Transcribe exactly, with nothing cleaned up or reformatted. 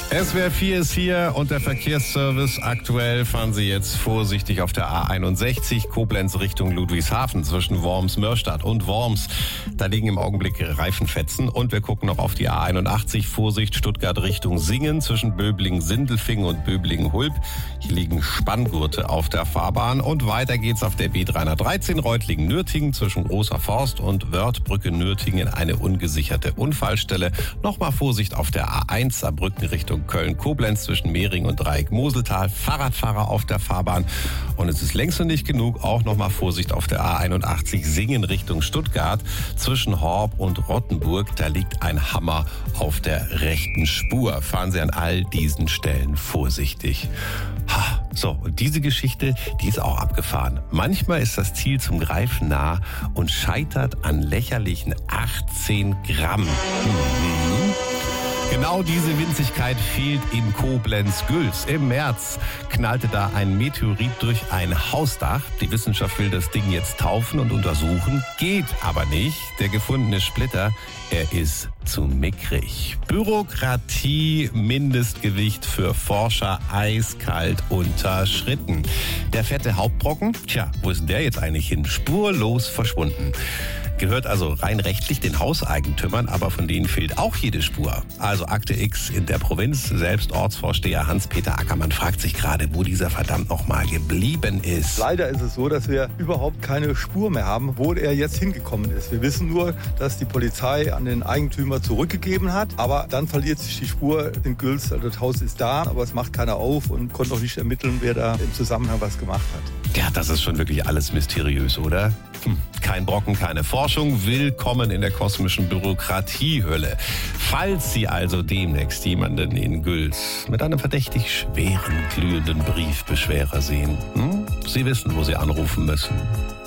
S W R vier ist hier und der Verkehrsservice. Aktuell fahren Sie jetzt vorsichtig auf der A einundsechzig Koblenz Richtung Ludwigshafen zwischen Worms-Mörstadt und Worms. Da liegen im Augenblick Reifenfetzen und wir gucken noch auf die A einundachtzig. Vorsicht Stuttgart Richtung Singen zwischen Böblingen-Sindelfingen und Böblingen-Hulb. Hier liegen Spanngurte auf der Fahrbahn und weiter geht's auf der B dreihundertdreizehn Reutlingen-Nürtingen zwischen Großer Forst und Wörthbrücke-Nürtingen eine ungesicherte Unfallstelle. Nochmal Vorsicht auf der A eins Saarbrücken Richtung Köln-Koblenz zwischen Mehring und Dreieck-Moseltal. Fahrradfahrer auf der Fahrbahn. Und es ist längst noch nicht genug. Auch nochmal Vorsicht auf der A einundachtzig Singen Richtung Stuttgart zwischen Horb und Rottenburg. Da liegt ein Hammer auf der rechten Spur. Fahren Sie an all diesen Stellen vorsichtig. Ha, so, und diese Geschichte, die ist auch abgefahren. Manchmal ist das Ziel zum Greifen nah und scheitert an lächerlichen achtzehn Gramm. Mhm. Genau diese Winzigkeit fehlt in Koblenz-Gülz. Im März knallte da ein Meteorit durch ein Hausdach. Die Wissenschaft will das Ding jetzt taufen und untersuchen. Geht aber nicht. Der gefundene Splitter, er ist zu mickrig. Bürokratie, Mindestgewicht für Forscher eiskalt unterschritten. Der fette Hauptbrocken, tja, wo ist denn der jetzt eigentlich hin? Spurlos verschwunden. Gehört also rein rechtlich den Hauseigentümern, aber von denen fehlt auch jede Spur. Also Akte X in der Provinz. Selbst Ortsvorsteher Hans-Peter Ackermann fragt sich gerade, wo dieser verdammt noch mal geblieben ist. Leider ist es so, dass wir überhaupt keine Spur mehr haben, wo er jetzt hingekommen ist. Wir wissen nur, dass die Polizei an den Eigentümer zurückgegeben hat, aber dann verliert sich die Spur in Gülz. Also das Haus ist da, aber es macht keiner auf und konnte auch nicht ermitteln, wer da im Zusammenhang was gemacht hat. Ja, das ist schon wirklich alles mysteriös, oder? Hm. Kein Brocken, keine Forschung. Willkommen in der kosmischen Bürokratiehölle. Falls Sie also demnächst jemanden in Gülz mit einem verdächtig schweren, glühenden Briefbeschwerer sehen, hm? Sie wissen, wo Sie anrufen müssen.